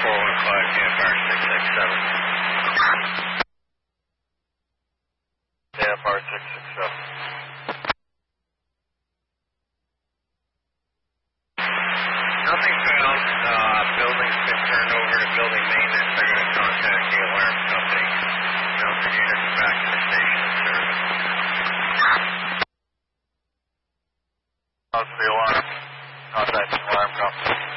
415 JFR 667. JFR 667. Nothing found. Building's been turned over to building maintenance. They're going to contact the alarm company. Mounted units back to the station of service. How's the alarm? Contact the alarm company.